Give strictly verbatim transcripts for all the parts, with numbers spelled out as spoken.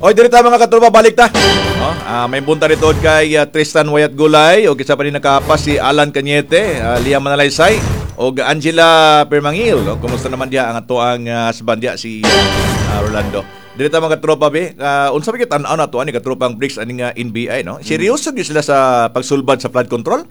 Oy, diri ta mga katropa, balik ta. Oh, ah, may bunta rito kay uh, Tristan Wayat Gulay o kisa pa rin nakapas si Alan Cañete, uh, Liam Manalaysay o Angela Permangil. O, kumusta naman dia ang ato ang uh, sabandya si uh, Rolando. Diri ta mga katropa be, uh, unsa ba kita an na to ani katropang Bricks aning uh, N B I no? Seryoso gyud sila sa pagsulbad sa flood control.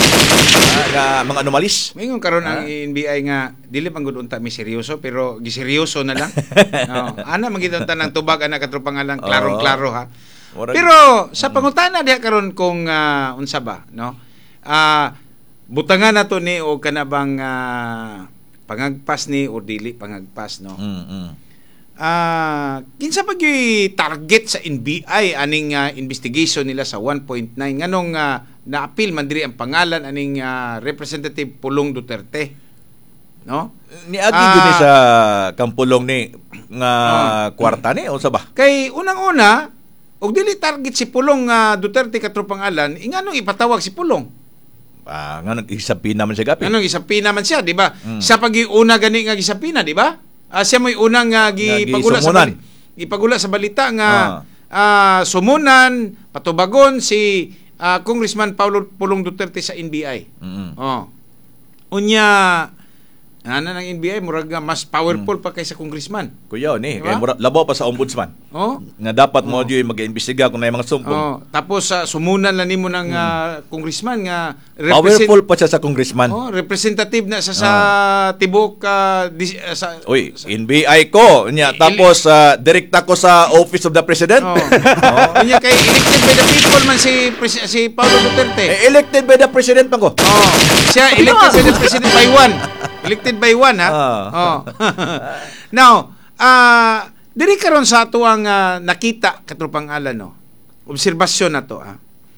Uh, nga mga anomalis. Mingon karon ang N B I nga dili man gud unta mi seryoso pero giseryoso na lang. No, ana magidon ta nang tubag ana katropang alang klarong-klaro ha. Pero sa pangutana diha karon kung uh, unsa ba no? Ah uh, butangan nato ni o kana bang uh, pangagpas ni o dili pangagpas no. Mm. -hmm. Ah, uh, kinsa pa gyud target sa N B I aning uh, investigation nila sa one point nine nganong uh, na-appeal man diri ang pangalan aning uh, Representative Pulong Duterte. No? Niagi uh, gyud ni sa kampulong ni nga uh, kwarta ni unsa ba? Kay unang-una og dili target si Pulong uh, Duterte katropang alan, inganong ipatawag si Pulong? Ah, uh, nganong isapina man siya gapi. Nganong isapina man siya, di ba? Mm. Sa pag-iuna gani nga gisapina, di ba? Uh, siya mo'y unang uh, gipagula sa balita, gipagula sa balita nga ah. uh, sumunan, patubagon si uh, Congressman Paulo Pulong Duterte sa N B I. Mm-hmm. Oh. Unya, ana ng N B I murag mas powerful mm. pa kaysa congressman. Kuya ni, diba? kay murag labaw pa sa ombudsman. Oh. Nga dapat mo oh. gyud mag-imbestiga kung may mga sumpong. Oh. Tapos uh, sumunan lang nimo ng mm. uh, congressman nga represent- powerful pa siya sa congressman. Oh, representative na sa sa oh. tibok uh, di, uh, sa Uy, N B I ko nya tapos uh, direkta ko sa Office of the President. Oh. oh. Unya kay elected by the people man si si Paulo Duterte. Eh, elected by the President pa ko. Oh. Siya elected by the President by one. Elected by one, ha? Oh. oh. Now, uh, diri karon sa ato ang uh, nakita katropang alan, no? Obserbasyon na to, ha?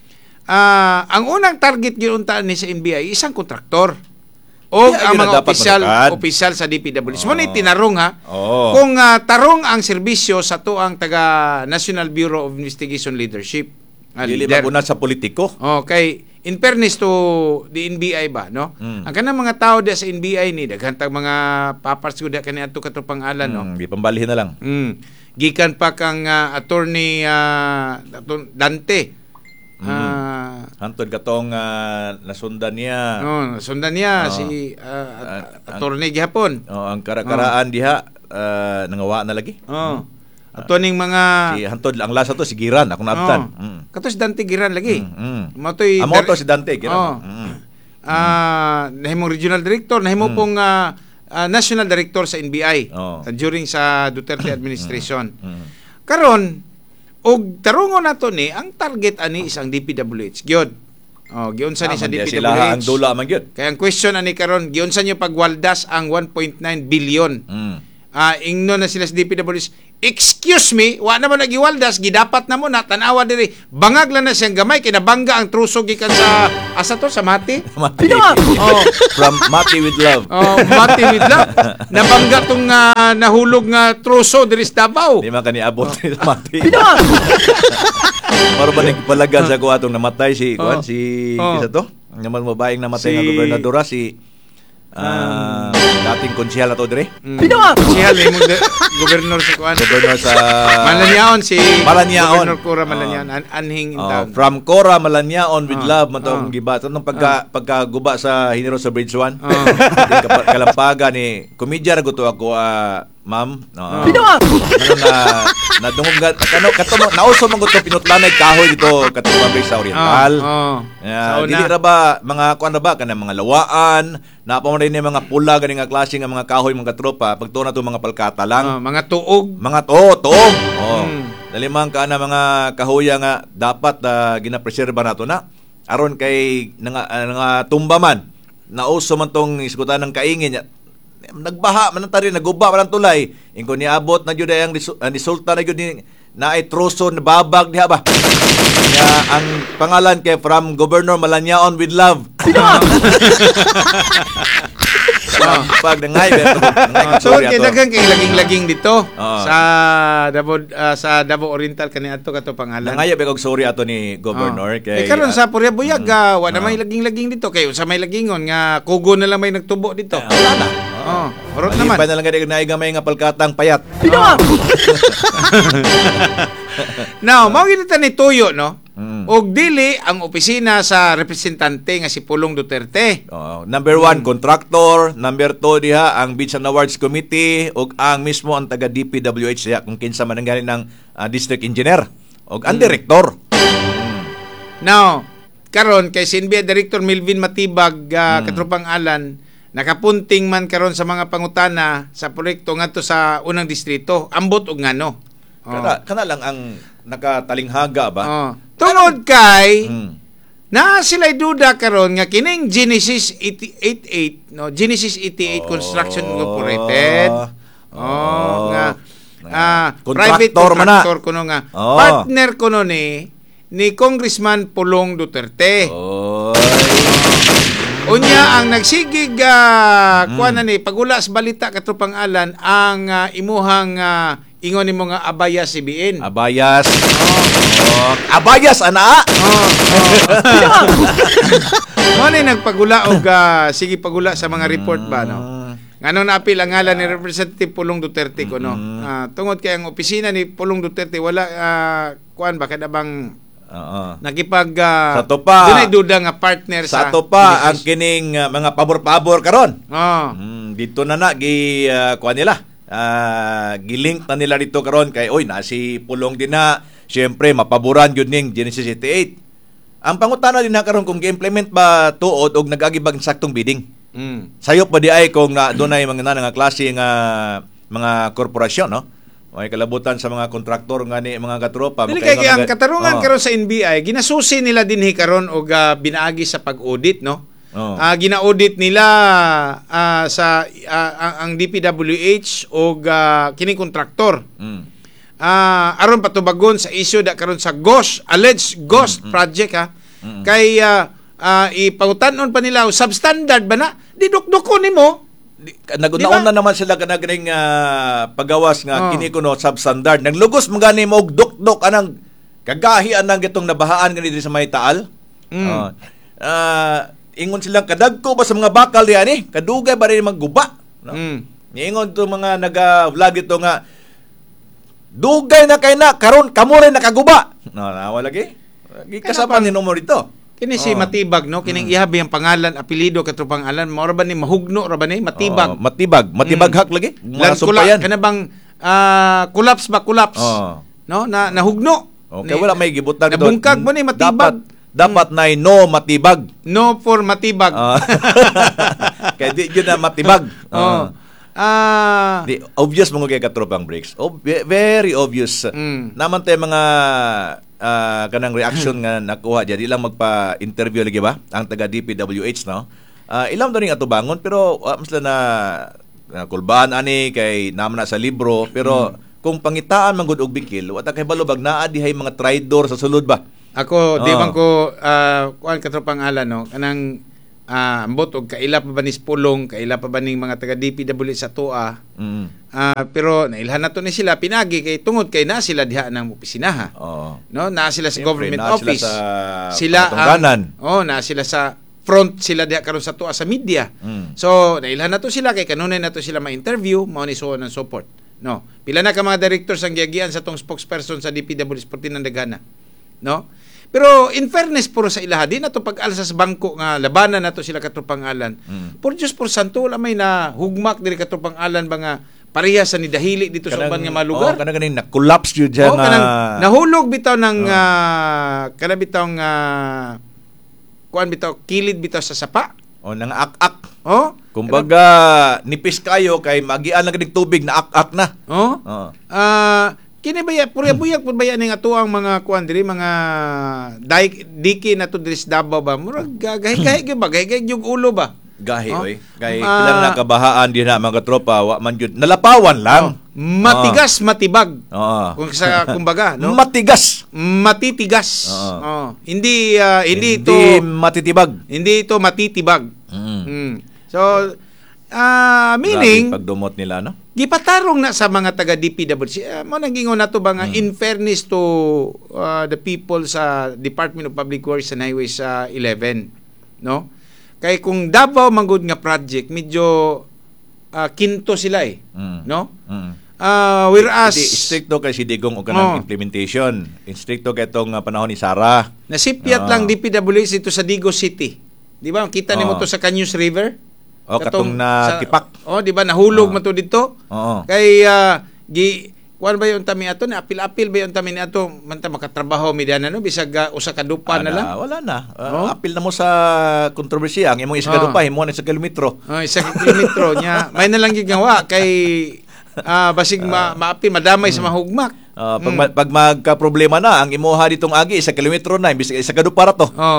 Uh, ang unang target ginuntaan ni sa N B I, isang kontraktor. O yeah, ang mga opisyal, opisyal sa D P W. Oh. Muna tinarong, ha? Oh. Kung uh, tarong ang serbisyo sa to ang taga National Bureau of Investigation Leadership. Uh, Dili leader. maguna sa politiko. Okay. In fairness to the N B I ba, no? Mm. Ang kanang mga tao da sa N B I ni daghantang mga papers ko da kani adto katropang alan, no? Mm, di pambalihin na lang. Mm. Gikan pa kang uh, attorney uh, Dante. Mm. Uh, Hantod katong uh, nasundan niya. No, nasundan niya oh. si uh, at- attorney gihapon. Oh, ang kara-karaan oh. diha uh, nangawa na lagi. Oh. Ato ning mga si hantod ang lasa to si Giran ako naabtan. Oh. Mm. Kato si Dante Giran lagi. Mm. Mm. Matoy Amo to si Dante Giran. Oh. Mm. Ah, uh, nahimong regional director, nahimo mm. pong uh, uh, national director sa N B I oh. uh, during sa Duterte administration. Mm. Mm. Karon og tarungon nato ni ang target ani isang D P W H gyud. Oh, giunsa ni sa D P W H. Sila ang dula man gyud. Kaya ang question ani karon, giunsa niyo pagwaldas ang one point nine billion. Mm. Ah, uh, ingno na sila sa D P W H. Excuse me, wa naman nagiwaldas, gidapat na mo na tanawa diri. Bangag lang na siyang gamay kinabangga ang truso gikan sa asa to sa Mati. Mati. Oh, from Mati with Love. Oh, Mati with Love. Nabangga tong uh, nahulog nga truso diri sa Davao. Di man kani abot oh. ni Mati. Maro ba nagpalagan sa ko atong namatay si oh. kuan si oh. isa to? Naman mabaing namatay si... nga gobernadora si Uh, um, dating konsyal ato dire. Mm. Konsyal eh mo gobernador sa kuan. Gobernador sa Malanyaon si Malanyaon. Gobernador Cora Malanyaon uh, an anhing in town. Uh, from Cora Malanyaon with uh, love man tong uh, gibat nung pagka uh, pagkaguba sa Hinero sa Bridge one. Uh, kalampaga ni komedya ra guto ako uh, ma'am. No. Uh, ano na nadungog ga kano kato nauso man guto pinutlanay kahoy dito katong sa Oriental. Uh, uh, yeah, dili ra ba mga kuan ra ba kana mga lawaan na pa rin yung mga pula ganing nga klase nga mga kahoy mga tropa pagto na to mga palkata lang. Uh, mga tuog, mga to, tuog. Oh. Mm. Dalimang ka na mga kahoya nga dapat uh, ginapreserba nato na aron kay nga nga tumba man. Nauso man tong isgutan ng kaingin nagbaha man tari naguba man tulay ingko niabot na jud ang resulta na jud ni naay troso na babag diha ba. Kaya ang pangalan kay from Governor Malanyaon with love. Oh, pag nangay beto nangay so kay daghang kay laging-laging dito oh. sa Davao uh, sa Davao Oriental kaniadto kato pangalan. Nangay be kog sorry ato ni Governor oh. kay eh, karon sa Puria Buyag mm, wa na may laging-laging dito kay sa may lagingon nga kugo na lang may nagtubo dito. Eh, wala na. Oh, orot naman. Pa na lang gani gamay nga palkatang payat. Oh. Now, mao gid ta ni tuyo, no? Mm. Og dili ang opisina sa representante nga si Pulong Duterte. Oh, number one, contractor. Number two, diha, ang Beach and Awards Committee. O ang mismo ang taga D P W H diha, kung kinsa man ang galing ng uh, district engineer. O ang director. Now, karon kay Sinbia Director Melvin Matibag, uh, Katropang Alan, nakapunting man karon sa mga pangutana sa proyekto ngadto sa unang distrito. Ambot og ngano. Oh. Kana, kana lang ang nakatalinghaga ba? Oh. Tungod kay Mm. na sila duda karon nga kining Genesis eighty-eight, no, Genesis eighty-eight Construction Incorporated. Oh, Oh. nga ah, Contractor private man na. contractor kuno nga. Oh. Partner kuno ni ni Congressman Pulong Duterte. Oy. Unya ang nagsigig uh, mm. kuan na ni pagula sa balita Katropang Alan ang uh, imuhang uh, ingon nimo nga Abayas C B N. Abayas. Oh. Oh. Abayas ana. Oh. Oh. Mo ni nagpagula og uh, sige pagula sa mga report ba no. Ngano naapil ang ngalan ni Representative Pulong Duterte ko no. Mm-hmm. Uh, tungod kay ang opisina ni Pulong Duterte wala uh, kuan ba kada bang Oo. nakipag uh, Sa to pa. dunay duda nga partner sa Sa to pa ang kining uh, mga pabor-pabor karon. Oh. Mm, dito na na gi uh, kuan nila. Uh, gilink na nila dito karon kay oy na si Pulong din na. Syempre mapaboran gyud ning Genesis eighty-eight. Ang pangutana din na karon kung gi-implement ba tuod og nagagibag saktong bidding. Mm. Sayop pa di ay kung na dunay mga na nga klase nga mga korporasyon no. May kalabutan sa mga kontraktor nga ni mga katropa. Dili kay ang mga- katarungan Oh. karon sa N B I ginasusi nila dinhi karon og uh, binaagi sa pag-audit no. Oh. Ah, gina-audit nila ah, sa ah, ang, ang D P W H og uh, kining kontraktor. Mm. Ah, aron patubagon sa issue da karon sa ghost alleged ghost Mm-hmm. project ha. Kay uh, uh, ipangutanon pa nila substandard ba na? Didukdukon nimo. Nagunaon Di ba? na naman sila kanang ganing uh, pagawas nga Oh. kini kuno substandard. Naglugos mo gani mo og dukdok anang kagahi anang gitong nabahaan gani diri sa may taal. Mm. Oh. Ah, ingon silang kadagko ba sa mga bakal diyan eh? Kadugay ba rin magguba? No? Mm. Ingon to mga naga-vlog ito nga dugay na kay na karon kamo rin nakaguba. No, nawa lagi. Gikasapan ni numero dito. Kini si Oh. Matibag no, kining ihabi ang pangalan, apelyido Katropang Alan, mao ra ba ni mahugno ra ba ni Matibag? Oh, matibag, matibaghak lagi. Lan Mga kula, sumpayan. kana bang ah, collapse ba collapse? Oh. No, na nahugno. Okay, Ni- wala may gibutang dito. Nabungkag mo ni matibag. Dapat, dapat na no matibag. No for Matibag. Ah. Kaya di yun na matibag. Oh. Ah, Di, obvious mga kay katropang breaks. Ob- very obvious. Mm. Naman tayo mga ah, kanang reaction nga nakuha diya. Di lang magpa-interview lagi ba? Ang taga D P W H, no? Ah, ilam daw ning atubangon pero uh, mas na na kulbaan ani kay naman na sa libro pero kung pangitaan man gud og bikil wata kay balubag naa dihay mga traidor sa sulod ba. ako di Oh. man ko ah, kuan Katropang Alan no, kanang ah, ambot og kaila pa ba ni Pulong, kaila pa ba ning mga taga D P W sa Tua. Mm. Ah, pero nailhan na to ni sila pinagi kay tungod kay na sila diha ng opisinaha. Oo. No, na sila sa Siyempre, government naa sila office. sa Sila patungganan. ang oh, na sila sa front sila diha karon sa tuwa sa media. Mm. So, nailhan na to sila kay kanunay na to sila ma-interview, mao ni so on and so forth. No. Pila na ka mga directors ang giagian sa tong spokesperson sa D P W S Sporting ng Dagana. No? Pero in fairness puro sa ilaha, di na to pag-alsa sa bangko nga labanan na to sila Katropang Alan. Mm. Por Diyos por santo, wala may na hugmak diri Katropang Alan ba nga pareha sa nidahili dito sa uban nga mga lugar. Oh, kanang ganing na-collapse yun dyan Oh, na... kanang nahulog bitaw ng Oh. uh, kana bitaw nga kuan bitaw kilid bitaw sa sapa. O, nang ak-ak. Oh? Kumbaga, nipis kayo kay magian lang ganing tubig na ak-ak na. Oh? Oo. Ah, kini baya purya-buyag pud baya ning ato ang mga kuan diri mga dai diki na to diri sa Davao ba murag gahi-gahi gyud ba gahi-gahi yung ulo ba. Gahi, Oh? oy. Kay Ah. ilang nakabahaan din na mga tropa, wa man yun. Nalapawan lang. Matigas matibag. Oo. Kung sa kumbaga, no? Matigas. Matitigas. Oo. Oh. Hindi ah, hindi, Hindi ito matitibag. hindi ito matitibag. Mm. Mm. So ah meaning Grabe pagdumot nila, no? gipatarong na sa mga taga D P W C. Uh, mo nagingon nato ba nga Hmm. in fairness to uh, the people sa Department of Public Works and Highways sa eleven, no? Kay kung Davao manggod nga project, medyo uh, kinto sila eh, Mm. no? Mm. Ah, whereas Di, stricto kay si Digong o kanang Oh. implementation. Stricto kay itong uh, panahon ni Sara. nasipyat Ah. lang D P W H dito sa Digos City. Di ba? Kita nimo Oh. to sa Caños River. O katong na tipak. Oh, di ba nahulog Oh. man to dito? Oo. Kay ah, gi kuan ba yung tami ato na apil-apil ba yung tami ni ato manta makatrabaho mi diyan ano bisag uh, usa ka dupa na Ana, lang. Wala na. Uh, Oh. Apil na mo sa kontrobersiya. Ang imong isa Oh. ka dupa, himo na sa kilometro. Oh, isa ka kilometro niya. May na lang gigawa kay ah, basig ma, maapil madamay sa mahugmak. Uh, pag, Mm. ma- pag magka-problema na, ang imuha ditong agi, isa kilometro na, imbis isa ka dupa ra to. Oh.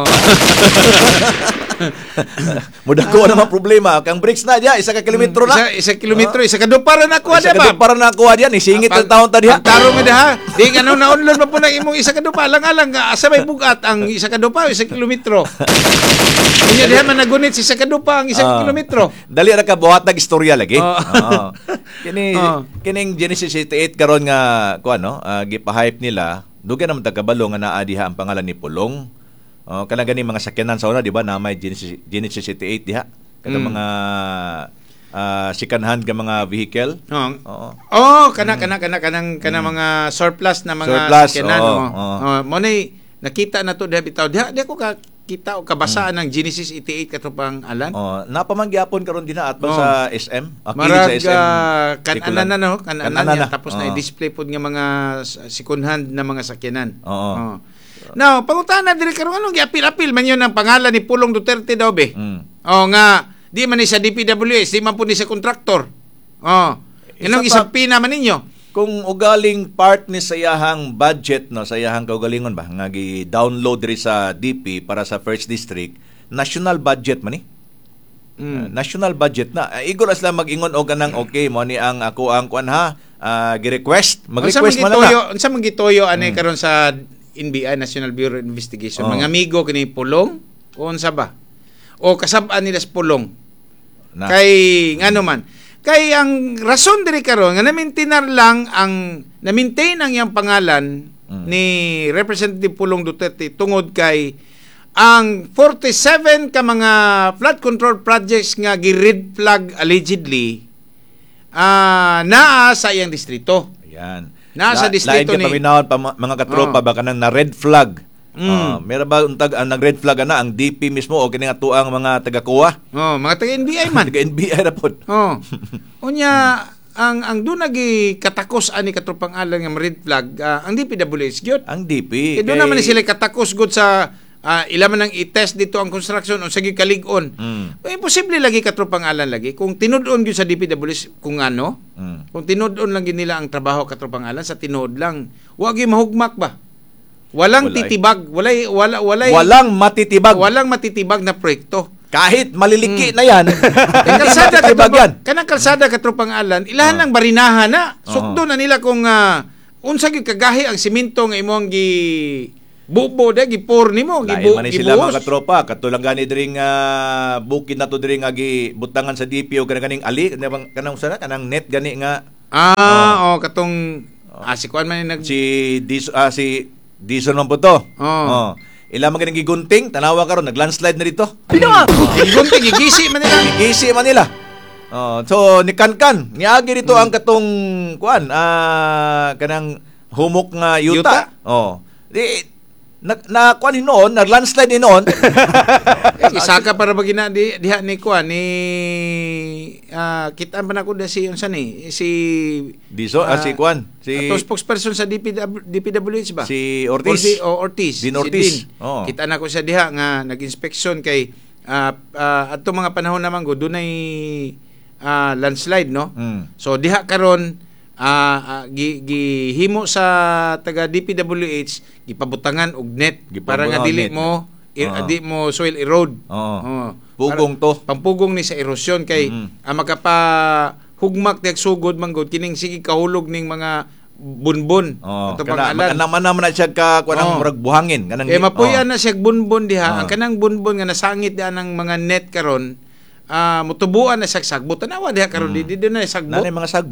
Muda ko naman problema. Kang breaks na diya, isa ka kilometro na. Isa, isa kilometro, isa ka dupa ra na kuha Isa diya ka ba? dupa ra na kuha diyan, isingit Pag- ang taon ta diha. Pagtaro mo diha. Di ganun na unlon pa po na imong isa ka dupa. Alang-alang asa may bugat ang isa ka dupa, isa kilometro. Kunya diha man nagunit si isa ka dupa ang isa Ah. kilometro. Dali ra ka buhat nag istorya lagi. Oh. Oo. Kini Oh. kining Genesis eighty-eight karon nga kuan no, ah, gipa-hype nila. Dugan naman tagabalo nga naa diha ang pangalan ni Pulong. Oh, kanang gani mga sakyanan sa una, di ba, na may Genesis Genesis eighty-eight diha. Kada Mm. mga ah, second hand ka mga vehicle. Oh. Oo. Oh, kana kana kana kanang kana mga surplus na mga Surplus, sakyanan. oo, oh. oo. Oh, mo nay nakita na to diha bitaw. Diha diha ko ka kita o kabasaan ng Genesis eighty-eight katupang alan. Oh, napamangyapon karon din na atong Oo. sa S M. Akili Marag sa S M. uh, kananan Tikulan. na no, kananan Kananan niya, na. tapos Oo. na i-display pod nga mga second hand na mga sakyanan. Oo. Oo. Now, pangutan na diri karon anong giapil-apil man yun ang pangalan ni Pulong Duterte daw be. Mm. Oh nga, di man ni sa D P W S, di man po ni sa kontraktor. Oh. Inong Isa isang pa- pina man ninyo. Kung ugaling part ni sayahang budget no, sayahang kaugalingon ba nga gi-download diri sa D P para sa First District, national budget man ni. Uh, Mm. national budget na. Uh, igor asla mag-ingon og kanang okay mo ni ang ako ang kuan ha, uh, gi-request, mag-request man Unsa na. unsa man gitoyo ani karon sa N B I National Bureau of Investigation? Oh. Mga amigo kini Pulong o unsa ba? O kasab-an nila sa Pulong? Na. Kay ngano man. Kay ang rason diri karon nga na-maintain lang ang na-maintain ang iyang pangalan Mm. ni Representative Pulong Duterte tungod kay ang forty-seven ka mga flood control projects nga gi-red flag allegedly ah naa sa iyang distrito. Ayan. Nasa distrito lain ni- ka paminahon pa ma- mga katropa Oh. ba kanang na red flag. Mm. Uh, meron ba untag ang nag-red flag ana ang D P mismo o kini nga tuang mga taga-kuha? Oh, mga taga N B I man. Taga-N B I ra pod. Oh. Unya ang ang doon nagi katakos ani katropang alang nga red flag ah, ang D P W H gyud. Ang D P. Eh, doon naman ni sila katakos gud sa uh, ila man ang i-test dito ang construction o sige kalig-on. Mm. Eh, posible lagi katropang alan lagi kung tinud-on gyud sa D P W H kung ano, Mm. kung tinud-on lang gyud nila ang trabaho katropang alan sa tinuod lang. Wa gyud mahugmak ba? Walang Walay. titibag, walay wala walay Walang matitibag. walang matitibag na proyekto. Kahit maliliki na yan. Eh, kalsada matitibag yan. katupang, kanang kalsada katropang alan, ilahan lang barinahan na. Sukdo na nila kung uh, unsa gyud kagahi ang simento nga imong gi bubo da gi pour nimo gi Lain bu man ni sila mga gibuhos. katropa. Katulang gani diri nga bukid na to diri nga gibutangan sa D P o kanang kaning ali kanang kanang sana kanang net gani nga Ah, oh, katong ah, si kuan man ni nag si Dis, ah, si Dison man po to. Oh. Oh. Ila man ganing gigunting, tanawa karon naglandslide na dito. gigunting gigisi man nila. Gigisi man nila. Oh, so ni Kankan, niagi dito ang katong kuan, ah kanang humok nga yuta. Yuta? Oh. Di na, na kuan ni noon, naglandslide ni noon. Isaka para bagina di diha ni kuan ni ah kita man ako da si unsa ni si Diso, ah, si kuan, si ato spokesperson sa D P W, D P W H ba? si Ortiz. Ortiz, o Ortiz. Din si Ortiz. Din. Oo. Kita na ko siya diha nga nag-inspeksyon kay ah ah, ato mga panahon naman go dunay ah, landslide no. Mm. So diha karon ah, ah, gi, gihimo sa taga D P W H gipabutangan og net para nga Gipabutangan dili net. mo i, Oo. di mo soil erode. Oo. Oo. Pugong Para- to. Pampugong ni sa erosyon kay Mm. ang makapa hugmak tiyag sugod manggod kining sige kahulog ning mga bunbun. Oh, Ato kana pangalan. man naman na siya ka kuan Oh. ang murag buhangin kanang Eh mapuyan na siya bunbun diha. Oh. Ang kanang bunbun nga nasangit diha ng mga net karon, ah mutubuan na siya sagbot. Tanawa diha karon di di na sagbot. Nanay mga sagbot.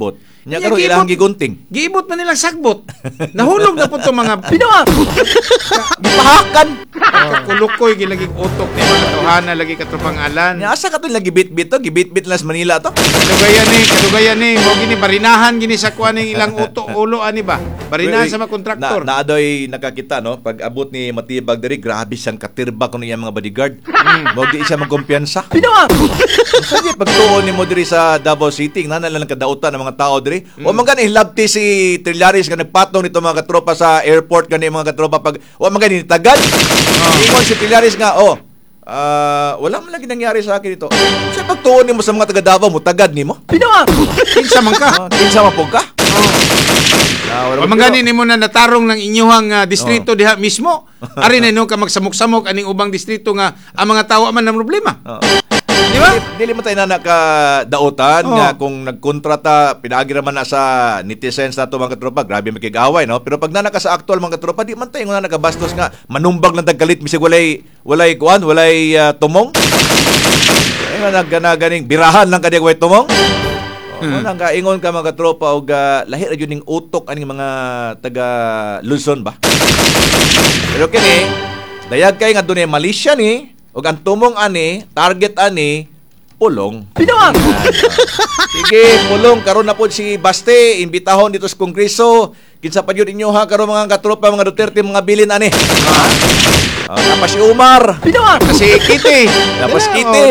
Nya karon ilang gigunting. Giibot man nilang sagbot. Nahulog na po itong mga Pinawa. Gipahakan. kakulukoy gilaging utok ni mga tawhana lagi katropang alan. Nya asa ka to lagi bit-bit to, gibit-bit lang sa Manila to. Kadugayan ni, kadugayan ni, mo gini barinahan gini sa kuan ning ilang utok ulo ani ba? Barinahan sa mga kontraktor. Na naadoy nakakita no, pag abot ni Matibag diri, grabe siyang katirba kuno iyang mga bodyguard. Mm. Mo di siya magkumpiyansa. Pinawa. Sa di pagtuon ni mo diri sa Davao City, nana lang kadautan ng mga tao diri. Mm. O man gani labti si Trillaris ka nagpatong nito mga katropa sa airport kani mga katropa pag o man gani tagad. Oh. Ingon si Trillaris nga, oh, uh, wala man lagi nangyari sa akin ito. Sa pagtuon nimo sa mga taga Davao mo, tagad nimo. Pinawa. Kinsa man ka? Oh, kinsa man po ka? Oh. Ah, wala man gani nimo na natarong ng inyuhang uh, distrito oh. diha mismo. Ari na no ka magsamok-samok aning ubang distrito nga ang mga tawo man na problema. Oh. Di ba? Dili, dili mo tayo na nakadautan oh. nga kung nagkontrata, pinagi naman na sa netizens na ito mga katropa, grabe makig-away, no? Pero pag nanaka sa actual mga katropa, di man tayo nga nakabastos nga, manumbag lang tagkalit, misig walay, walay kuan, walay uh, tumong. Ay nga nagganaganing, birahan lang kadyag way tumong. Hmm. Mo nang kaingon ka mga katropa og uh, lahi ra gyud ning utok aning mga taga Luzon ba. Pero kini dayag kay nga dunay Malaysia ni ug ang tumong ani, target ani pulong. Pinawang. Sige, pulong karon na pod si Baste, imbitahon dito sa Kongreso. Kinsa pa gyud inyo ha karon mga katropa mga Duterte mga bilin ani. Ha? Oh, napa si Umar. Pinawang. Kasi Kitty. Napa si Kitty.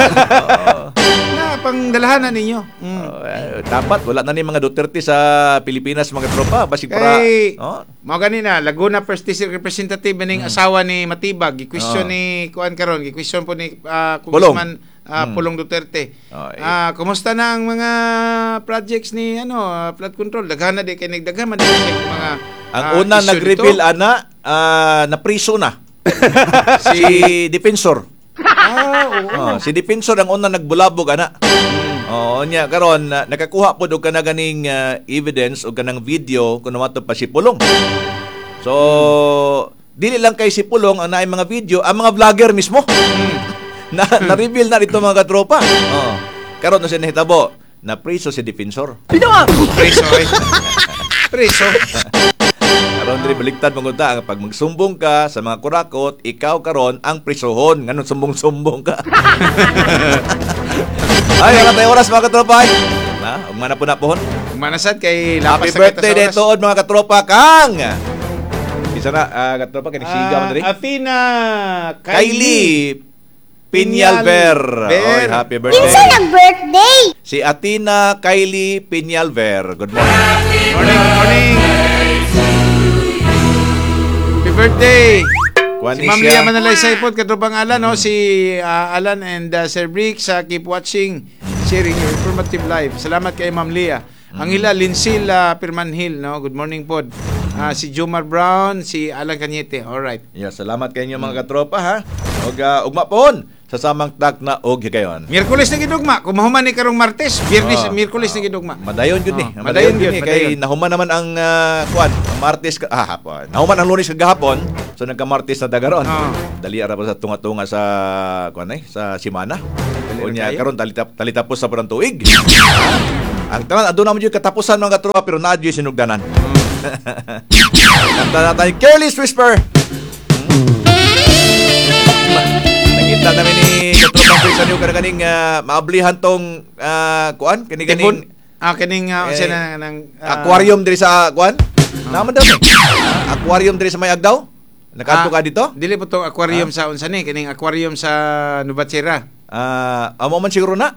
Pangdalahanan ninyo. Mm. Uh, dapat wala na ni mga Duterte sa Pilipinas mga tropa basig para Kay, oh. Mao ganina Laguna First District Representative ning mm. asawa ni Matibag gi-question oh. ni kuan karon gi-question po ni uh, Congressman uh, mm. Pulong Duterte. Oh, eh. uh, kumusta na ang mga projects ni ano uh, flood control daghan na di kay nagdaghan man mga ang uh, una nag-reveal ana uh, na priso na si defensor. Ah, oo. Oh, si defensor ang una nagbulabog ana. Oo, nya karon uh, nakakuha pod og kana ganing uh, evidence og kanang video kuno mato pa si Pulong. So, hmm. dili lang kay si Pulong ang naay mga video, ang mga vlogger mismo. Hmm. na na-reveal na dito mga katropa. Oo. Karon na siya nahitabo na preso si defensor. Pinawa. Preso eh. Preso. Karon diri baliktad mangunta ang pag magsumbong ka sa mga kurakot, ikaw karon ang prisohon nganong sumbong-sumbong ka. Ay, wala tayo oras mga katropa. Na, ug man na po na pohon. Manasad kay lapas happy birthday detood mga katropa kang. Isa na uh, katropa kay siga man diri. Athena Kylie Piñalver. Oy, happy birthday. Kinsa nag-birthday? Si Athena Kylie Piñalver. Good morning. Morning, morning. Happy birthday. Kuan Si Ma'am Lia Manalay Saipod, katropang Alan, no? Si uh, Alan and uh, Sir Brick sa keep watching, sharing your informative live. Salamat kay Ma'am Lia. Ang ila, Linsil uh, Pirmanhil, no? Good morning pod. Uh, si Jomar Brown, si Alan Cañete. Alright. Yeah, salamat kay inyo mga katropa ha. Og uh, ugma pohon sa samang tak na og higayon. Miyerkules na gidugma, kung mahuman ni karong Martes, Biyernes, oh, Miyerkules na gidugma. Madayon jud ni. Oh, madayon jud ni kay nahuman naman ang uh, kuan, Martes ka ah, hapon. Nahuman ang Lunes kag gahapon, so nagka-Martes na dagaron. Oh. Dali ara pa sa tunga-tunga sa kuan ay sa semana. Unya karon talitap talitapos sa parang tuig. Ang tanan aduna mo jud katapusan mga katropa pero naa jud sinugdanan. Kanta natin Careless Whisper. Nakita namin ni Katropa Chris ano ka ganing uh, maablihan tong uh, kuan kani ganing ah kaning uh, eh, na ng uh, aquarium diri sa kuan. Uh, Naman daw ni. Uh, aquarium diri sa may Agdaw. Nakanto ka dito? Dili po tong aquarium uh, sa unsa ni kaning aquarium sa Nubatera. Ah, uh, amo man siguro na.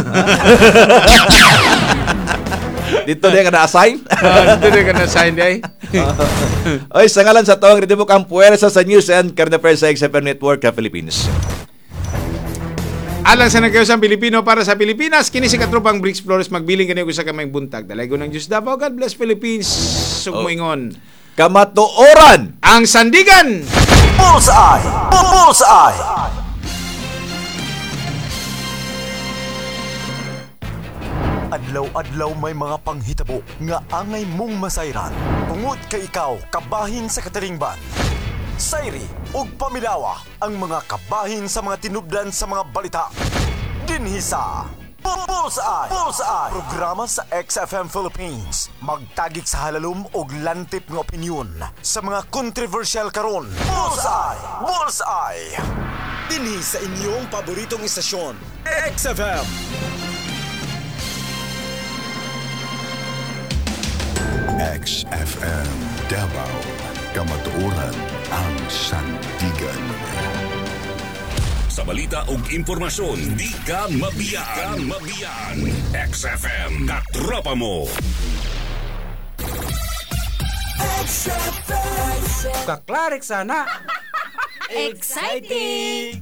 Dito dia kana assign. uh, dito dia kana assign day. Oy, sa ngalan sa tawag ridibok ang puwersa sa News and Current Affairs sa X F M Network sa Philippines. Alang sa nagkayosang Pilipino para sa Pilipinas, kini si katropang Bricks Flores magbiling kani sa kamay buntag. Dalaygo ng Diyos Davao, God bless Philippines. Sugmoingon. Oh. Kamatuoran ang sandigan. Bullseye! Bullseye! Adlaw-adlaw may mga panghitabo nga angay mong masayran. Tungod kay ikaw, kabahin sa katilingban. Sayri ug pamilawa ang mga kabahin sa mga tinubdan sa mga balita. Dinhi sa Bullseye! Bullseye! Programa sa X F M Philippines. Magtagik sa halalum og lantip nga opinyon sa mga controversial karon. Bullseye! Bullseye! Dinhi sa inyong paboritong istasyon, X F M. X F M Davao, kamatuoran ang sandigan. Sa balita ug impormasyon, di ka mabiyaan. Di ka mabiyaan. X F M, katropa mo. Kaklarik sana. Exciting!